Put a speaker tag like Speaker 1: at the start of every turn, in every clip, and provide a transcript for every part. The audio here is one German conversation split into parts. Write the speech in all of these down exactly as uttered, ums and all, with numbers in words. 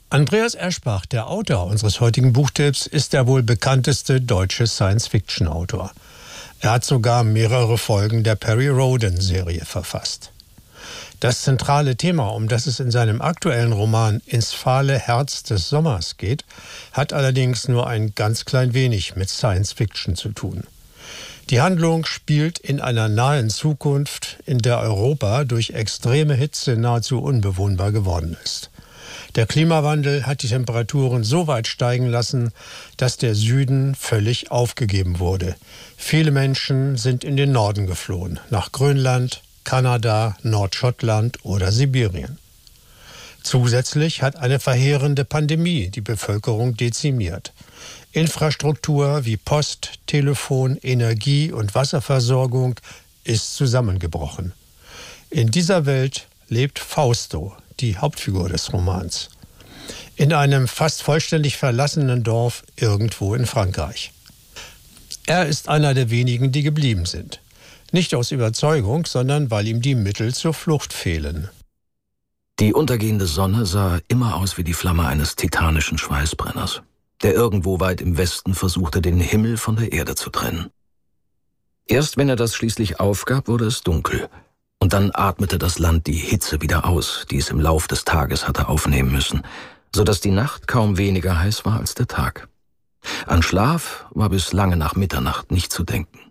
Speaker 1: Andreas Eschbach, der Autor unseres heutigen Buchtipps, ist der wohl bekannteste deutsche Science-Fiction-Autor. Er hat sogar mehrere Folgen der Perry-Rhodan-Serie verfasst. Das zentrale Thema, um das es in seinem aktuellen Roman »Ins fahle Herz des Sommers« geht, hat allerdings nur ein ganz klein wenig mit Science-Fiction zu tun. Die Handlung spielt in einer nahen Zukunft, in der Europa durch extreme Hitze nahezu unbewohnbar geworden ist. Der Klimawandel hat die Temperaturen so weit steigen lassen, dass der Süden völlig aufgegeben wurde. Viele Menschen sind in den Norden geflohen, nach Grönland, Kanada, Nordschottland oder Sibirien. Zusätzlich hat eine verheerende Pandemie die Bevölkerung dezimiert. Infrastruktur wie Post, Telefon, Energie- und Wasserversorgung ist zusammengebrochen. In dieser Welt lebt Fausto, die Hauptfigur des Romans, in einem fast vollständig verlassenen Dorf irgendwo in Frankreich. Er ist einer der wenigen, die geblieben sind. Nicht aus Überzeugung, sondern weil ihm die Mittel zur Flucht fehlen.
Speaker 2: Die untergehende Sonne sah immer aus wie die Flamme eines titanischen Schweißbrenners, der irgendwo weit im Westen versuchte, den Himmel von der Erde zu trennen. Erst wenn er das schließlich aufgab, wurde es dunkel. Und dann atmete das Land die Hitze wieder aus, die es im Lauf des Tages hatte aufnehmen müssen, sodass die Nacht kaum weniger heiß war als der Tag. An Schlaf war bis lange nach Mitternacht nicht zu denken.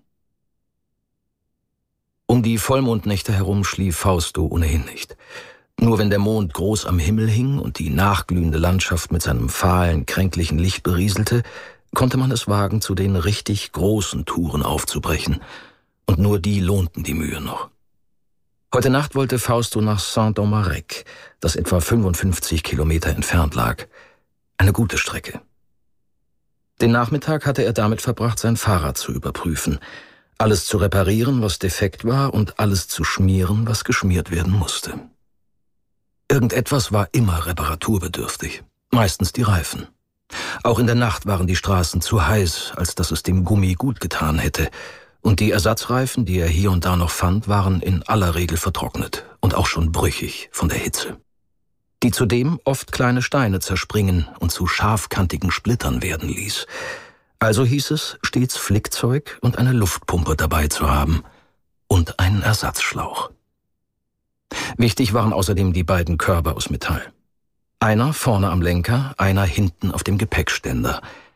Speaker 2: Um die Vollmondnächte herum schlief Fausto ohnehin nicht. Nur wenn der Mond groß am Himmel hing und die nachglühende Landschaft mit seinem fahlen, kränklichen Licht berieselte, konnte man es wagen, zu den richtig großen Touren aufzubrechen. Und nur die lohnten die Mühe noch. Heute Nacht wollte Fausto nach Saint-Domarec, das etwa fünfundfünfzig Kilometer entfernt lag. Eine gute Strecke. Den Nachmittag hatte er damit verbracht, sein Fahrrad zu überprüfen, alles zu reparieren, was defekt war, und alles zu schmieren, was geschmiert werden musste. Irgendetwas war immer reparaturbedürftig, meistens die Reifen. Auch in der Nacht waren die Straßen zu heiß, als dass es dem Gummi gut getan hätte, und die Ersatzreifen, die er hier und da noch fand, waren in aller Regel vertrocknet und auch schon brüchig von der Hitze, die zudem oft kleine Steine zerspringen und zu scharfkantigen Splittern werden ließ. Also hieß es, stets Flickzeug und eine Luftpumpe dabei zu haben und einen Ersatzschlauch. Wichtig waren außerdem die beiden Körbe aus Metall. Einer vorne am Lenker, einer hinten auf dem Gepäckständer –